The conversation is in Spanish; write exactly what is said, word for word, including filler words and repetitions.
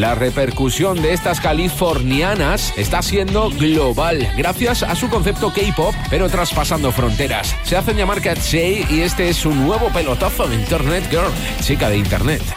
La repercusión de estas californianas está siendo global, gracias a su concepto K-pop, pero traspasando fronteras. Se hacen llamar Katseye y este es su nuevo pelotazo en Internet Girl, chica de internet.